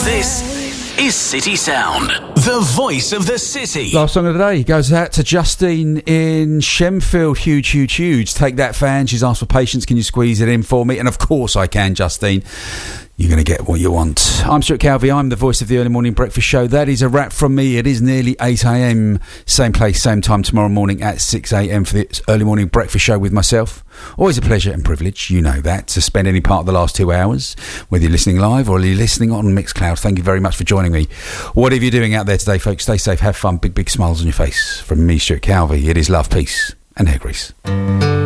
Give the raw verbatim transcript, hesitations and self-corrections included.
This is City Sound, the voice of the city. Last song of the day goes out to Justine in Shenfield. Huge, huge, huge. Take that, fan. She's asked for patience. Can you squeeze it in for me? And of course I can, Justine. You're going to get what you want. I'm Stuart Calvey. I'm the voice of the early morning breakfast show. That is a wrap from me. It is nearly eight a.m. Same place, same time tomorrow morning at six a.m. for the early morning breakfast show with myself. Always a pleasure and privilege, you know that, to spend any part of the last two hours, whether you're listening live or you're listening on Mixcloud. Thank you very much for joining me. Whatever you're doing out there today, folks, stay safe, have fun, big, big smiles on your face. From me, Stuart Calvey, it is love, peace and hair grease.